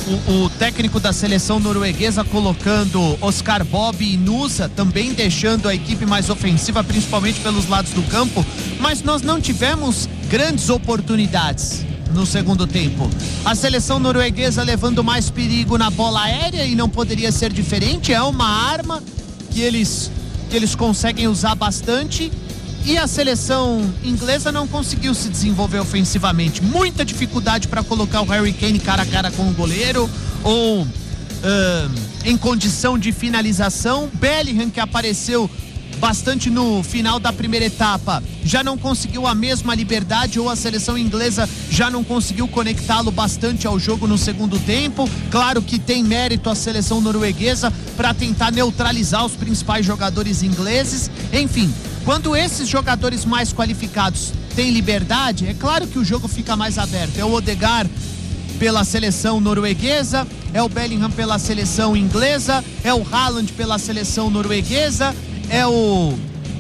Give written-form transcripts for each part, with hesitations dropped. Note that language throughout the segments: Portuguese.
o técnico da seleção norueguesa colocando Oscar Bob e Nusa, também deixando a equipe mais ofensiva, principalmente pelos lados do campo, mas nós não tivemos grandes oportunidades no segundo tempo. A seleção norueguesa levando mais perigo na bola aérea e não poderia ser diferente, é uma arma que eles conseguem usar bastante. E a seleção inglesa não conseguiu se desenvolver ofensivamente. Muita dificuldade para colocar o Harry Kane cara a cara com o goleiro ou em condição de finalização. Bellingham, que apareceu bastante no final da primeira etapa, já não conseguiu a mesma liberdade, ou a seleção inglesa já não conseguiu conectá-lo bastante ao jogo no segundo tempo. Claro que tem mérito a seleção norueguesa para tentar neutralizar os principais jogadores ingleses. Enfim, quando esses jogadores mais qualificados têm liberdade, é claro que o jogo fica mais aberto. É o Odegaard pela seleção norueguesa, é o Bellingham pela seleção inglesa, é o Haaland pela seleção norueguesa, é o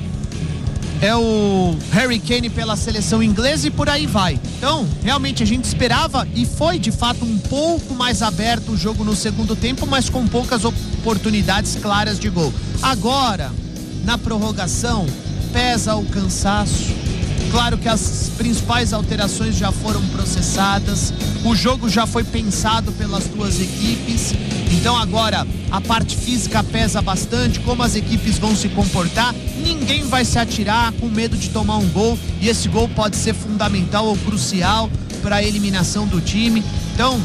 Harry Kane pela seleção inglesa e por aí vai. Então, realmente a gente esperava, e foi de fato um pouco mais aberto o jogo no segundo tempo, mas com poucas oportunidades claras de gol. Agora, na prorrogação, pesa o cansaço. Claro que as principais alterações já foram processadas, o jogo já foi pensado pelas duas equipes, então agora a parte física pesa bastante, como as equipes vão se comportar. Ninguém vai se atirar com medo de tomar um gol, e esse gol pode ser fundamental ou crucial para a eliminação do time. Então,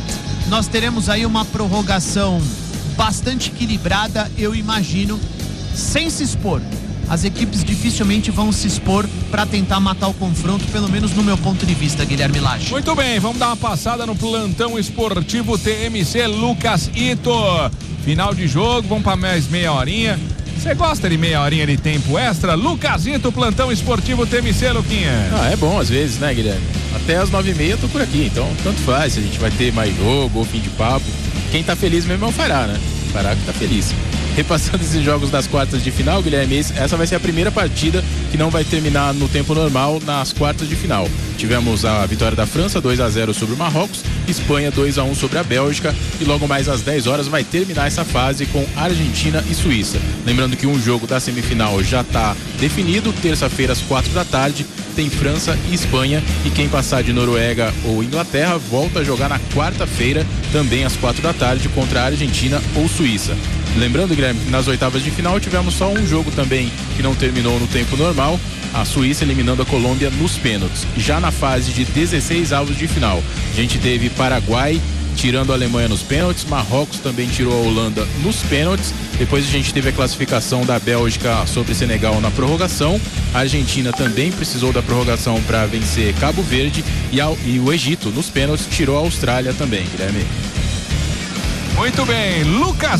nós teremos aí uma prorrogação bastante equilibrada, eu imagino, sem se expor. As equipes dificilmente vão se expor para tentar matar o confronto, pelo menos no meu ponto de vista, Guilherme Lage. Muito bem, vamos dar uma passada no plantão esportivo TMC. Lucas Ito, final de jogo, vamos para mais meia horinha. Você gosta de meia horinha de tempo extra? Lucas Ito, plantão esportivo TMC, Luquinha. É bom às vezes, né, Guilherme? Até as 9h30 eu tô por aqui, então tanto faz se a gente vai ter mais jogo ou fim de papo. Quem tá feliz mesmo é o Fará, né? O Fará que tá feliz. Repassando esses jogos das quartas de final, Guilherme, essa vai ser a primeira partida que não vai terminar no tempo normal nas quartas de final. Tivemos a vitória da França, 2-0 sobre o Marrocos, Espanha 2-1 sobre a Bélgica, e logo mais às 10 horas vai terminar essa fase com Argentina e Suíça. Lembrando que um jogo da semifinal já está definido, terça-feira às 4 da tarde, tem França e Espanha, e quem passar de Noruega ou Inglaterra volta a jogar na quarta-feira, também às 4 da tarde, contra a Argentina ou Suíça. Lembrando, Guilherme, que nas oitavas de final tivemos só um jogo também que não terminou no tempo normal, a Suíça eliminando a Colômbia nos pênaltis. Já na fase de 16 avos de final, a gente teve Paraguai tirando a Alemanha nos pênaltis, Marrocos também tirou a Holanda nos pênaltis, depois a gente teve a classificação da Bélgica sobre Senegal na prorrogação, a Argentina também precisou da prorrogação para vencer Cabo Verde, e o Egito nos pênaltis tirou a Austrália também, Guilherme. Muito bem, Lucas